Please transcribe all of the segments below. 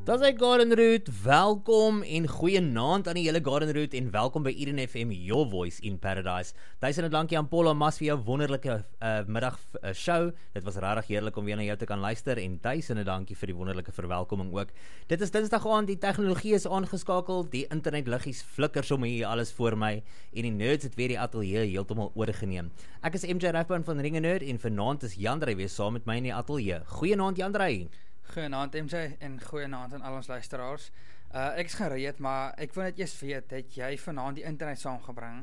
Dat is Garden Route, welkom en goeienaand aan die hele Garden Route en welkom by Eden FM, your voice in paradise. Duisende dankie aan Paul en Mas vir jou wonderlike middag show. Dit was rarig heerlik om weer na jou te kan luister en duisende dankie vir die wonderlike verwelkoming ook. Dit is Dinsdag aand, die tegnologie is aangeskakel, die internetliggies flikker sommer hier alles voor my en die nerds het weer die ateljee heeltemal oorgeneem. Ek is MJ Rathbone van Ringe Nerd en vanaand is Jandrey weer saam met my in die ateljee. Goeienaand Jandrey. Goeienaand MJ en goeienaand aan al ons luisteraars. Ek is gereed, maar ek wil net eers weet, het jy vanaand die internet saamgebring?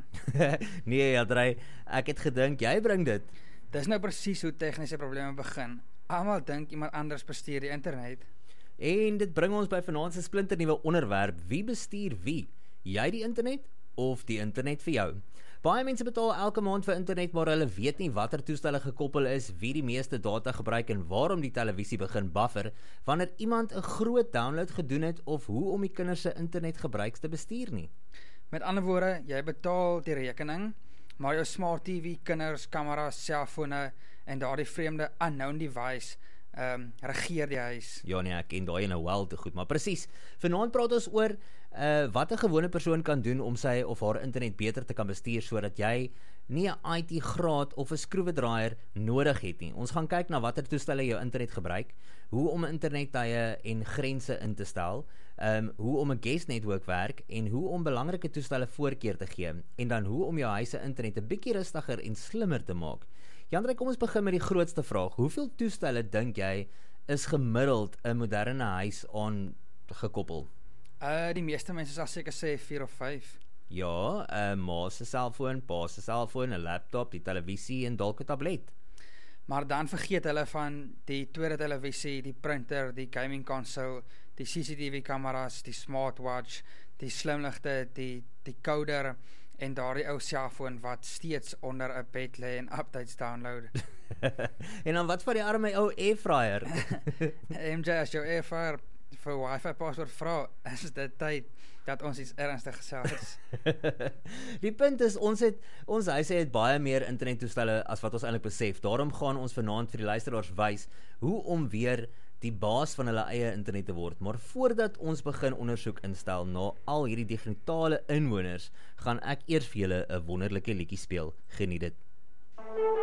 Nee Jandrey, ek het gedink jy bring dit. Dis nou presies hoe tegniese probleme begin. Almal dink iemand anders bestuur die internet. En dit bring ons by vanaand se splinternuwe onderwerp, wie bestuur wie? Jy die internet of die internet vir jou? Baie mense betaal elke maand vir internet, maar hulle weet nie watter toestelle gekoppel is, wie die meeste data gebruik en waarom die televisie begin buffer, wanneer iemand 'n groot download gedoen het of hoe om die kinders se internetgebruik te bestuur nie. Met ander woorde, jy betaal die rekening, maar jou smart TV, kinders, kameras, selfone en daardie vreemde unknown device regeer die huis. Ja nee, ek ken daai nou wel te goed, maar presies. Vanaand praat ons oor wat 'n gewone persoon kan doen om sy of haar internet beter te kan bestuur, sodat jy nie 'n IT graad of 'n skroewedraaier nodig het nie. Ons gaan kyk na watter toestelle jou internet gebruik, hoe om internettye en grense in te stel, hoe om 'n guest network werk en hoe om belangrike toestelle voorkeur te gee en dan hoe om jou huis se internet 'n bietjie rustiger en slimmer te maak. Jandrey, kom ons begin met die grootste vraag. Hoeveel toestelle dink jy is gemiddeld 'n moderne huis aan gekoppel? Die meeste mense sal seker sê 4 of 5. Ja, ma se selfoon, pa se selfoon, 'n laptop, die televisie en dalk 'n tablet. Maar dan vergeet hulle van die tweede televisie, die printer, die gaming console, die CCTV kameras, die smartwatch, die slimligte, die coder en daardie ou selfoon wat steeds onder 'n bed lê en updates download. En dan wat van die arme ou airfryer? MJ, as jou airfryer vir wifi password vra, is dit tyd dat ons iets ernstig gesels. Die punt is, ons huise het baie meer internettoestelle as wat ons eintlik besef. Daarom gaan ons vanaand vir die luisteraars wys hoe om weer die baas van hulle eie internet te word. Maar voordat ons begin ondersoek instel na al hierdie digitale inwoners, gaan ek eers vir julle 'n wonderlike liedjie speel. Geniet dit.